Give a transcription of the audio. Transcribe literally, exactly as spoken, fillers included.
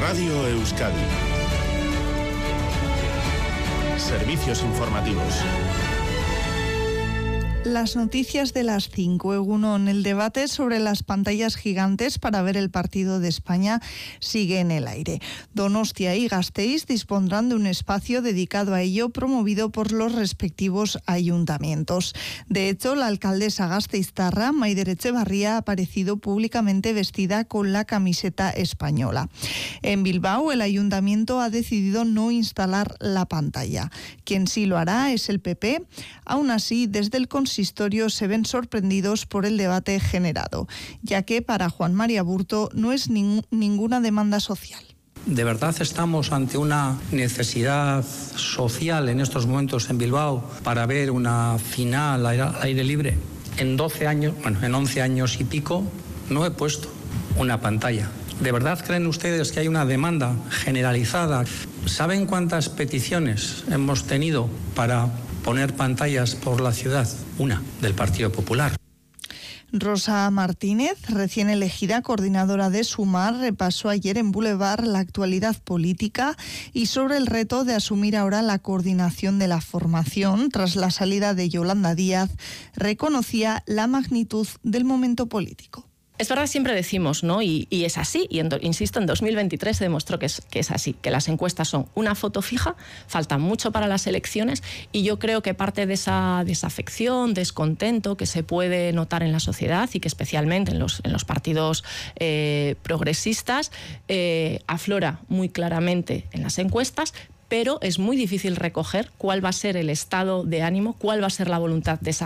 Radio Euskadi. Servicios informativos. Las noticias de las cinco. Egunon, el debate sobre las pantallas gigantes para ver el partido de España sigue en el aire. Donostia y Gasteiz dispondrán de un espacio dedicado a ello, promovido por los respectivos ayuntamientos. De hecho, la alcaldesa gasteiztarra, Maider Etxebarria, ha aparecido públicamente vestida con la camiseta española. En Bilbao, el ayuntamiento ha decidido no instalar la pantalla. Quien sí lo hará es el P P. Aún así, desde el Consistorio se ven sorprendidos por el debate generado, ya que para Juan María Burto no es ning- ninguna demanda social. ¿De verdad estamos ante una necesidad social en estos momentos en Bilbao para ver una final al aire libre? En doce años, bueno, en once años y pico, no he puesto una pantalla. ¿De verdad creen ustedes que hay una demanda generalizada? ¿Saben cuántas peticiones hemos tenido para poner pantallas por la ciudad? Una, del Partido Popular. Rosa Martínez, recién elegida coordinadora de Sumar, repasó ayer en Boulevard la actualidad política y sobre el reto de asumir ahora la coordinación de la formación tras la salida de Yolanda Díaz, reconocía la magnitud del momento político. Es verdad, siempre decimos, ¿no? Y, y es así, y en, insisto, en dos mil veintitrés se demostró que es, que es así, que las encuestas son una foto fija, falta mucho para las elecciones, y yo creo que parte de esa desafección, descontento que se puede notar en la sociedad y que especialmente en los, en los partidos eh, progresistas eh, aflora muy claramente en las encuestas, pero es muy difícil recoger cuál va a ser el estado de ánimo, cuál va a ser la voluntad de esa